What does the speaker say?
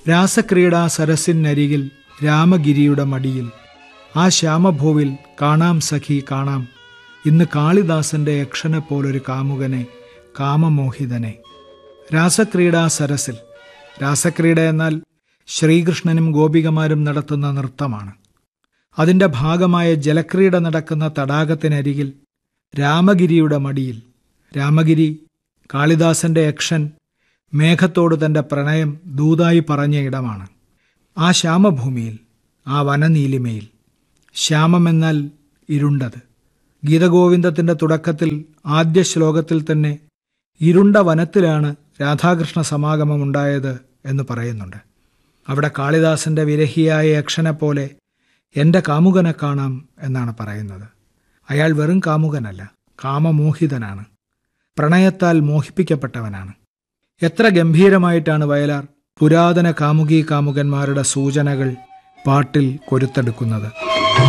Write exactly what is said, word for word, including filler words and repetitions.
രാസക്രീഡാ സരസിനരികിൽ രാമഗിരിയുടെ മടിയിൽ ആ ശ്യാമഭൂവിൽ കാണാം സഖി കാണാം ഇന്ന് കാളിദാസന്റെ യക്ഷനെ പോലൊരു കാമുകനെ, കാമമോഹിതനെ. രാസക്രീഡാ സരസിൽ. രാസക്രീഡ എന്നാൽ ശ്രീകൃഷ്ണനും ഗോപികമാരും നടത്തുന്ന നൃത്തമാണ്. അതിൻ്റെ ഭാഗമായ ജലക്രീഡ നടക്കുന്ന തടാകത്തിനരികിൽ രാമഗിരിയുടെ മടിയിൽ. രാമഗിരി കാളിദാസന്റെ യക്ഷൻ മേഘത്തോട് തൻ്റെ പ്രണയം ദൂതായി പറഞ്ഞ ഇടമാണ്. ആ ശ്യാമഭൂമിയിൽ, ആ വനനീലിമയിൽ. ശ്യാമമെന്നാൽ ഇരുണ്ടത്. ഗീതഗോവിന്ദത്തിൻ്റെ തുടക്കത്തിൽ ആദ്യ ശ്ലോകത്തിൽ തന്നെ ഇരുണ്ട വനത്തിലാണ് രാധാകൃഷ്ണ സമാഗമം ഉണ്ടായത് എന്ന് പറയുന്നുണ്ട്. അവിടെ കാളിദാസന്റെ വിരഹിയായ യക്ഷനെ പോലെ എൻ്റെ കാമുകനെ കാണാം എന്നാണ് പറയുന്നത്. അയാൾ വെറും കാമുകനല്ല, കാമമോഹിതനാണ്, പ്രണയത്താൽ മോഹിപ്പിക്കപ്പെട്ടവനാണ്. എത്ര ഗംഭീരമായിട്ടാണ് വയലാർ പുരാതന കാമുകീ കാമുകന്മാരുടെ സൂചനകൾ പാട്ടിൽ കൊരുത്തെടുക്കുന്നത്.